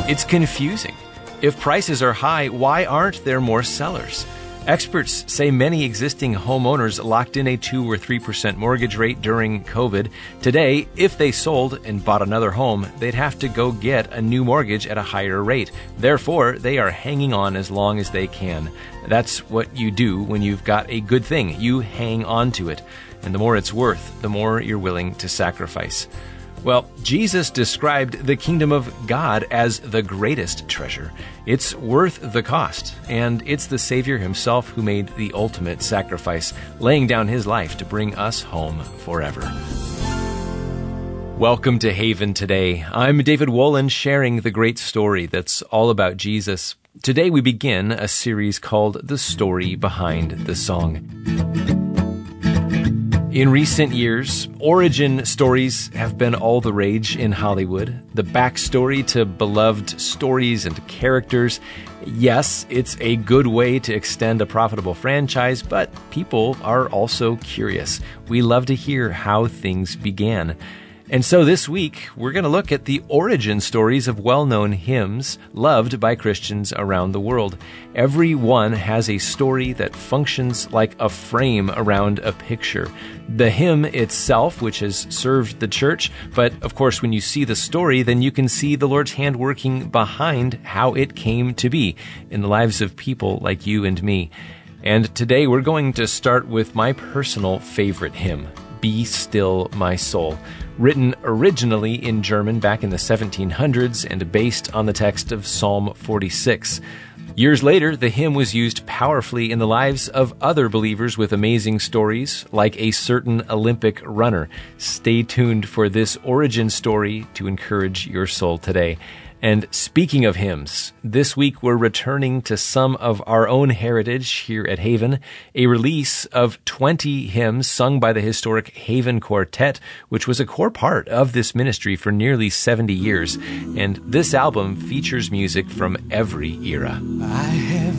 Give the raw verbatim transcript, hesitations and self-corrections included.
It's confusing. If prices are high, why aren't there more sellers? Experts say many existing homeowners locked in a two or three percent mortgage rate during COVID. Today, if they sold and bought another home, they'd have to go get a new mortgage at a higher rate. Therefore, they are hanging on as long as they can. That's what you do when you've got a good thing. You hang on to it. And the more it's worth, the more you're willing to sacrifice. Well, Jesus described the kingdom of God as the greatest treasure. It's worth the cost, and it's the Savior himself who made the ultimate sacrifice, laying down his life to bring us home forever. Welcome to Haven today. I'm David Wolin, sharing the great story that's all about Jesus. Today we begin a series called The Story Behind the Song. In recent years, origin stories have been all the rage in Hollywood. The backstory to beloved stories and characters. Yes, it's a good way to extend a profitable franchise, but people are also curious. We love to hear how things began. And so this week, we're going to look at the origin stories of well-known hymns loved by Christians around the world. Every one has a story that functions like a frame around a picture. The hymn itself, which has served the church, but of course when you see the story, then you can see the Lord's hand working behind how it came to be in the lives of people like you and me. And today we're going to start with my personal favorite hymn, Be Still My Soul. Written originally in German back in the seventeen hundreds and based on the text of Psalm forty-six. Years later, the hymn was used powerfully in the lives of other believers with amazing stories, like a certain Olympic runner. Stay tuned for this origin story to encourage your soul today. And speaking of hymns, this week we're returning to some of our own heritage here at Haven, a release of twenty hymns sung by the historic Haven Quartet, which was a core part of this ministry for nearly seventy years. And this album features music from every era. I have